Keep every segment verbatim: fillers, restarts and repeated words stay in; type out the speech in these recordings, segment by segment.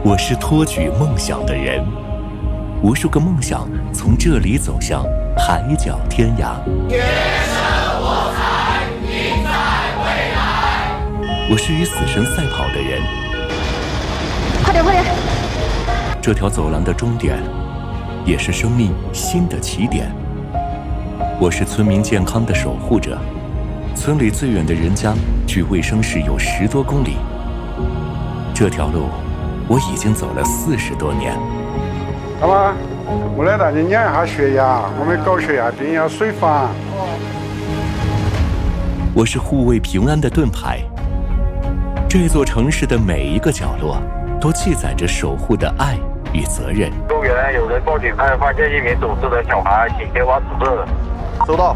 我是托举梦想的人，无数个梦想从这里走向海角天涯。 天生我材必在未来。 我是与死神赛跑的人， 快点快点！ 这条走廊的终点，也是生命新的起点。我是村民健康的守护者，村里最远的人家距卫生室有十多公里。这条路我已经走了四十多年。 好吧，我来带你量一下血压，我们高血压病要随访。 我是护卫平安的盾牌，这座城市的每一个角落都记载着守护的爱与责任。 公园有人报警，还发现一名走失的小孩，请前往指示。 收到。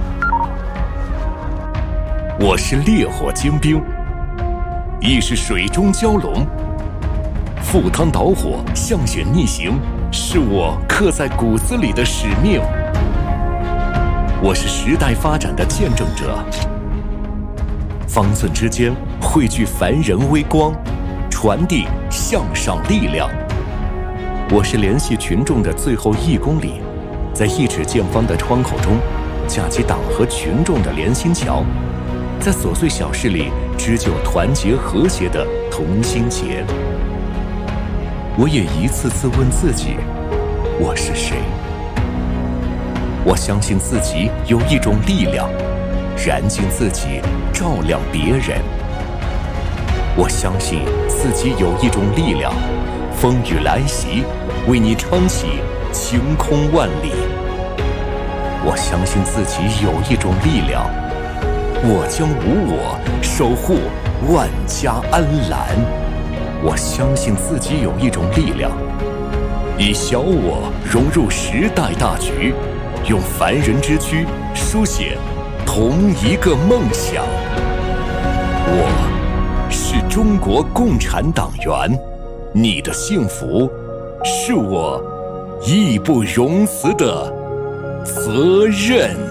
我是烈火精兵，亦是水中蛟龙。赴汤蹈火，向雪逆行，是我刻在骨子里的使命。我是时代发展的见证者，方寸之间汇聚凡人微光，传递向上力量。我是联系群众的最后一公里，在一尺见方的窗口中架起党和群众的连心桥，在琐碎小事里织就团结和谐的同心结。我也一次次问自己，我是谁？我相信自己有一种力量，燃尽自己，照亮别人。我相信自己有一种力量，风雨来袭，为你撑起晴空万里。我相信自己有一种力量，我将无我，守护万家安澜。我相信自己有一种力量，以小我融入时代大局，用凡人之躯书写同一个梦想。我是中国共产党员，你的幸福是我义不容辞的责任。